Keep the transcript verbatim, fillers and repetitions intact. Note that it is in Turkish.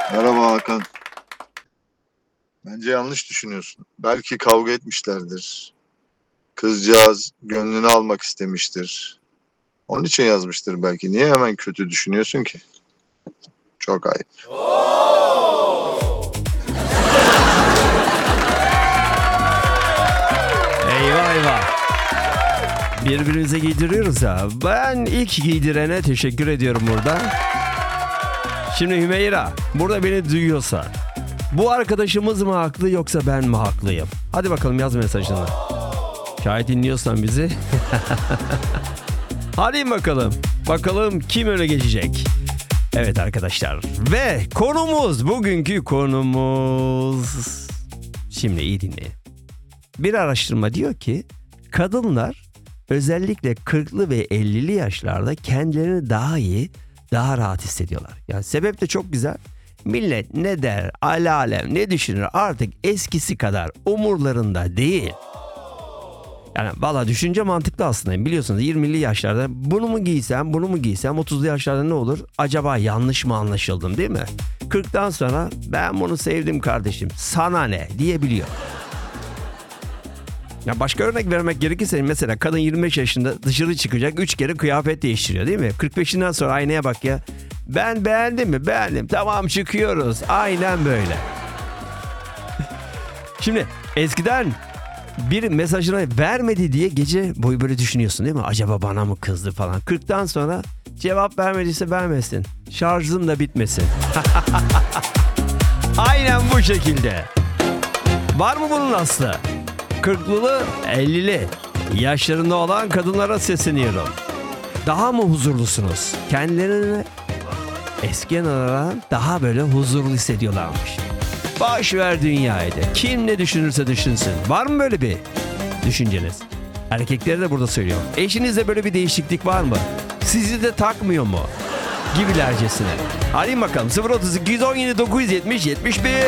Merhaba Hakan. Bence yanlış düşünüyorsun. Belki kavga etmişlerdir. Kızcağız gönlünü almak istemiştir. Onun için yazmıştır belki. Niye hemen kötü düşünüyorsun ki? Çok ayıp. Eyvah eyvah. Birbirimize giydiriyoruz ha. Ben ilk giydirene teşekkür ediyorum burada. Şimdi Hümeyra burada beni duyuyorsa bu arkadaşımız mı haklı yoksa ben mi haklıyım? Hadi bakalım yaz mesajını. Şayet dinliyorsan bizi. Hadi bakalım. Bakalım kim öne geçecek. Evet arkadaşlar. Ve konumuz, bugünkü konumuz. Şimdi iyi dinleyin. Bir araştırma diyor ki kadınlar özellikle kırklı ve ellili yaşlarda kendilerini daha iyi, daha rahat hissediyorlar. Yani sebep de çok güzel. Millet ne der, al alem ne düşünür artık eskisi kadar umurlarında değil. Yani valla düşünce mantıklı aslında. Biliyorsunuz yirmili yaşlarda bunu mu giysem, bunu mu giysem, otuzlu yaşlarda ne olur? Acaba yanlış mı anlaşıldım, değil mi? kırktan sonra ben bunu sevdim kardeşim, sana ne diyebiliyor. Ya başka örnek vermek gerekirse mesela kadın yirmi beş yaşında dışarı çıkacak, üç kere kıyafet değiştiriyor değil mi? kırk beşinden sonra aynaya bak ya. Ben beğendim mi? Beğendim. Tamam çıkıyoruz. Aynen böyle. Şimdi eskiden bir mesajını vermedi diye gece boyu böyle düşünüyorsun değil mi? Acaba bana mı kızdı falan. kırktan sonra cevap vermediyse vermesin. Şarjım da bitmesin. Aynen bu şekilde. Var mı bunun aslı? kırklılı, ellili yaşlarında olan kadınlara sesleniyorum. Daha mı huzurlusunuz? Kendilerini eskiye nazaran daha böyle huzurlu hissediyorlarmış. Boş ver dünyayı da. Kim ne düşünürse düşünsün. Var mı böyle bir düşünceniz? Erkekleri de burada söylüyorum. Eşinizde böyle bir değişiklik var mı? Sizi de takmıyor mu? Gibilercesine. Hadi bakalım sıfır otuz iki yüz on yedi dokuz yüz yetmiş yetmiş bir